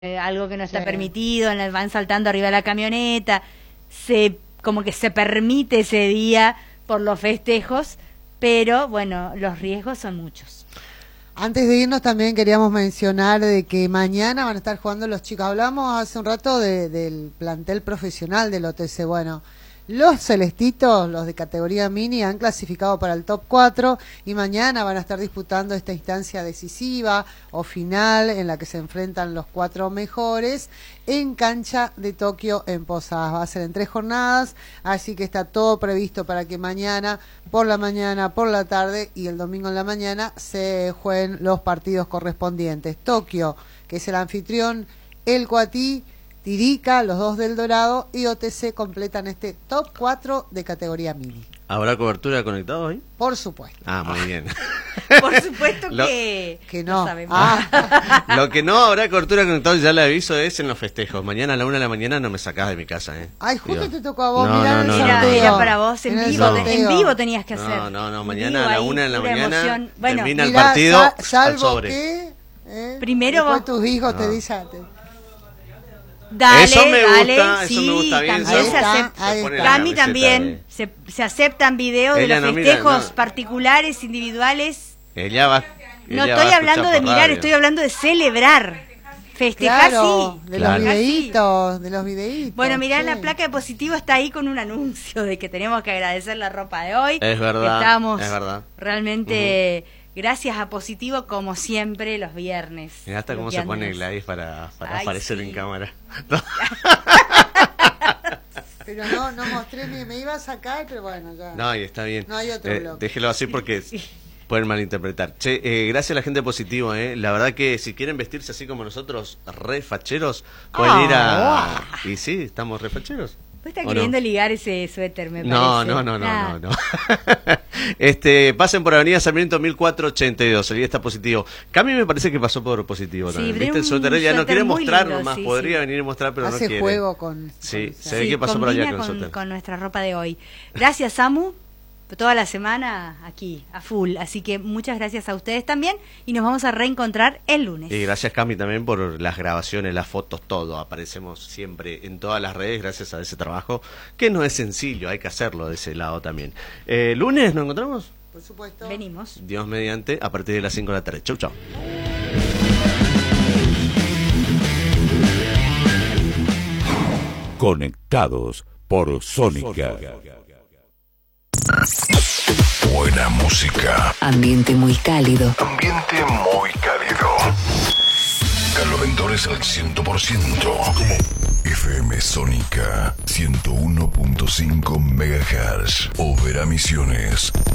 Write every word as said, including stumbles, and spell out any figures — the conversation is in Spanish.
eh, algo que no está Sí. permitido, van saltando arriba de la camioneta, se como que se permite ese día por los festejos, pero bueno, los riesgos son muchos. Antes de irnos también queríamos mencionar de que mañana van a estar jugando los chicos. Hablamos hace un rato de, del plantel profesional del O T C. Bueno, los celestitos, los de categoría mini, han clasificado para el top cuatro y mañana van a estar disputando esta instancia decisiva o final en la que se enfrentan los cuatro mejores en cancha de Tokio en Posadas. Va a ser en tres jornadas, así que está todo previsto para que mañana, por la mañana, por la tarde y el domingo en la mañana se jueguen los partidos correspondientes. Tokio, que es el anfitrión, el Coatí, Tirica, los dos del Dorado y O T C completan este top cuatro de categoría mini. ¿Habrá cobertura de conectados ahí? Por supuesto. Ah, muy bien. Por supuesto Lo- que, Que no. sabemos. Ah. Lo que no habrá cobertura de conectados, ya le aviso, es en los festejos. Mañana a la una de la mañana no me sacás de mi casa, ¿eh? Ay, justo Digo, te tocó a vos, no, mirá no, el no, Era, no, no. era para vos en En el vivo, sorteo. en vivo tenías que hacer. No, no, no, En mañana vivo a la ahí, una de la pura mañana emoción. Bueno, termina el Mirá, partido sa- al salvo sobre. que eh, Primero después vos- tus hijos te No. dicen te- Dale, Eso me dale, gusta, eso sí, me gusta bien, también eso se está, acepta. ahí Se pone está. la Cami camiseta también, se, se aceptan videos de Ella los no mira, festejos no. particulares, individuales. de- Ella va. No ella estoy va a hablando escuchar de por mirar, radio. estoy hablando de celebrar. Festejar Claro, sí. de Claro. los Festejar, sí. videitos, de los videitos. Bueno, mirá, sí. la placa de positivo está ahí con un anuncio de que tenemos que agradecer la ropa de hoy. Es verdad, Estamos es verdad. realmente gracias a positivo como siempre los viernes. Mirá hasta cómo se pone Bloqueándonos. Gladys para, para Ay, aparecer sí. en cámara. Pero no, no mostré ni me iba a sacar, pero bueno, ya. No, y está bien. No hay otro Eh, bloque. déjelo así porque pueden malinterpretar. Che, eh, gracias a la gente positivo, ¿eh? La verdad que si quieren vestirse así como nosotros, re facheros, pueden Ah, ir a... Y sí, estamos re facheros. Vos estás ¿O queriendo no? ligar ese suéter, me No, parece. no, no, no, Nah. no, no. este, pasen por Avenida Sarmiento mil cuatrocientos ochenta y dos, el día está positivo. Cami me parece que pasó por positivo Sí, también. pero ¿Viste el un suéter? Ella no suéter quiere muy mostrar lindo, nomás, sí, podría sí. venir y mostrar, pero Hace no quiere. juego con. Sí, con- se ve que pasó por combina allá con el con, suéter. con nuestra ropa de hoy. Gracias, Samu. Toda la semana aquí, a full. Así que muchas gracias a ustedes también y nos vamos a reencontrar el lunes. Y gracias, Cami, también por las grabaciones, las fotos, todo. Aparecemos siempre en todas las redes gracias a ese trabajo, que no es sencillo, hay que hacerlo de ese lado también. Eh, ¿Lunes nos encontramos? Por supuesto. Venimos. Dios mediante, a partir de las cinco de la tarde. Chau, chau. Conectados por Sónica. Buena música. Ambiente muy cálido. Ambiente muy cálido. Caloventores al cien por ciento. F M Sónica ciento uno punto cinco megahertz. Opera Misiones.